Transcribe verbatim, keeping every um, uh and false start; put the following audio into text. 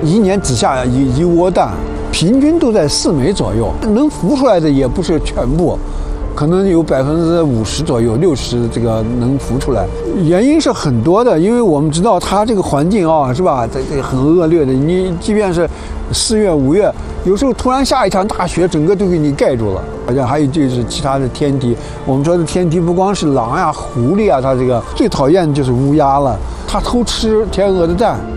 一年只下一一窝蛋，平均都在四枚左右，能孵出来的也不是全部。可能有百分之五十左右，六十这个能孵出来，原因是很多的，因为我们知道它这个环境啊，是吧？这这很恶劣的。你即便是四月、五月，有时候突然下一场大雪，整个都给你盖住了。好像还有就是其他的天敌，我们说的天敌不光是狼呀、狐狸啊，它这个最讨厌的就是乌鸦了，它偷吃天鹅的蛋。